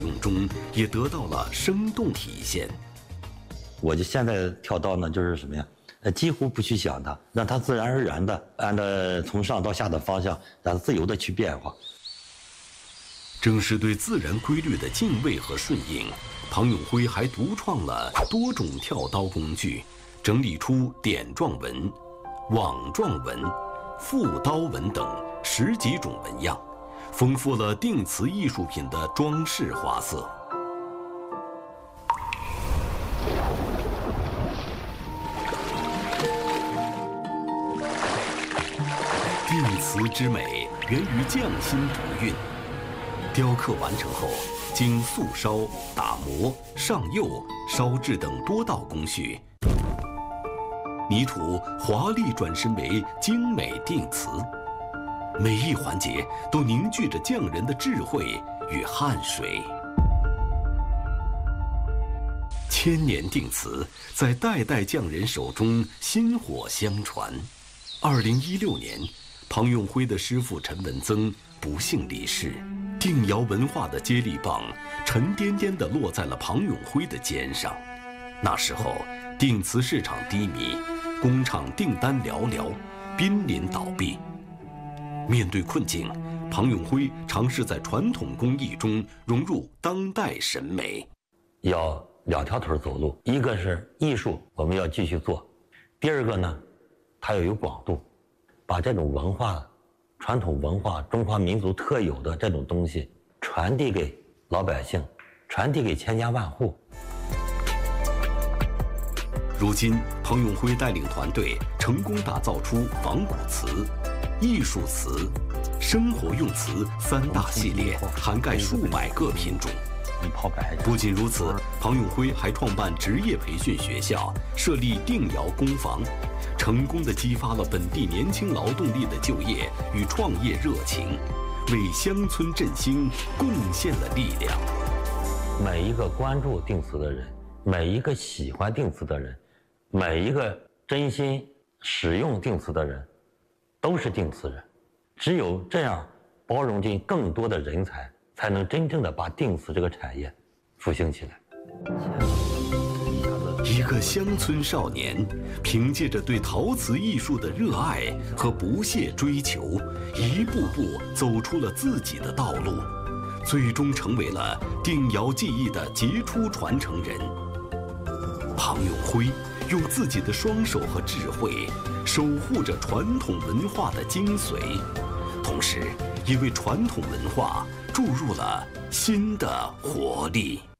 用中也得到了生动体现。 我就现在跳刀呢，就是什么呀？几乎不去想它，让它自然而然的按照从上到下的方向，让它自由的去变化。 正是对自然规律的敬畏和顺应，庞永辉还独创了多种跳刀工具，整理出点状纹、网状纹、复刀纹等10几种纹样，丰富了定瓷艺术品的装饰花色。定瓷之美源于匠心独运。雕刻完成后，经素烧、打磨、上釉、烧制等多道工序，泥土华丽转身为精美定瓷，每一环节都凝聚着匠人的智慧与汗水。千年定瓷在代代匠人手中薪火相传。2016年，庞永辉的师傅陈文增不幸离世，定窑文化的接力棒沉甸甸地落在了庞永辉的肩上。那时候，定瓷市场低迷，工厂订单寥寥，濒临倒闭。面对困境，庞永辉尝试在传统工艺中融入当代审美。 要2条腿走路，一个是艺术，我们要继续做；第二个呢，它要有广度，把这种文化、传统文化、中华民族特有的这种东西传递给老百姓，传递给千家万户。 如今，庞永辉带领团队成功打造出仿古瓷、艺术瓷、生活用瓷3大系列，涵盖数百个品种。不仅如此，庞永辉还创办职业培训学校，设立定窑工坊，成功地激发了本地年轻劳动力的就业与创业热情，为乡村振兴贡献了力量。 每一个关注定瓷的人，每一个喜欢定瓷的人，每一个真心使用定瓷的人，都是定瓷人。只有这样包容进更多的人才，才能真正的把定瓷这个产业复兴起来。 一个乡村少年，凭借着对陶瓷艺术的热爱和不懈追求，一步步走出了自己的道路，最终成为了定窑技艺的杰出传承人。庞永辉用自己的双手和智慧，守护着传统文化的精髓，同时也为传统文化注入了新的活力。